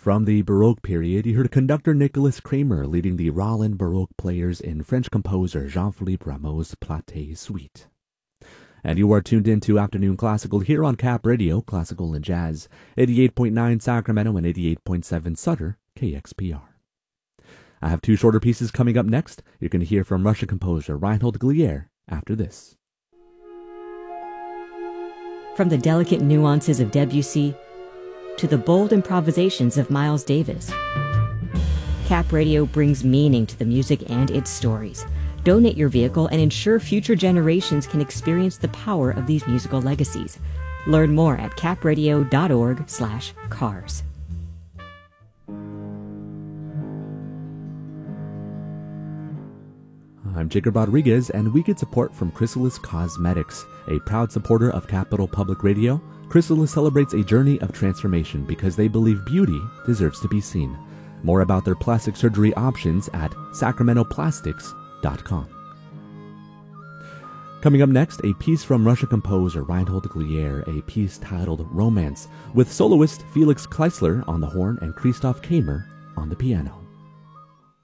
From the Baroque period, you heard conductor Nicolas Kramer leading the Rollin Baroque players in French composer Jean-Philippe Rameau's Platée Suite. And you are tuned in to Afternoon Classical here on Cap Radio, Classical and Jazz, 88.9 Sacramento and 88.7 Sutter, KXPR. I have two shorter pieces coming up next. You're going to hear from Russian composer Reinhold Glier after this. From the delicate nuances of Debussy to the bold improvisations of Miles Davis, Cap Radio brings meaning to the music and its stories. Donate your vehicle and ensure future generations can experience the power of these musical legacies. Learn more at capradio.org/cars. I'm Jacob Rodriguez, and we get support from Chrysalis Cosmetics, a proud supporter of Capital Public Radio. Chrysalis celebrates a journey of transformation because they believe beauty deserves to be seen. More about their plastic surgery options at sacramentoplastics.com. Coming up next, a piece from Russian composer Reinhold Glier, a piece titled Romance, with soloist Felix Kleisler on the horn and Christoph Kamer on the piano.